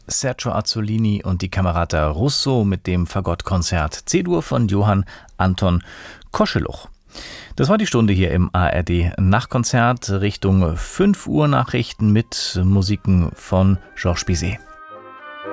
Sergio Azzolini und die Camerata Russo mit dem Fagottkonzert C-Dur von Johann Anton Koscheluch. Das war die Stunde hier im ARD Nachtkonzert Richtung 5 Uhr Nachrichten mit Musiken von Georges Bizet.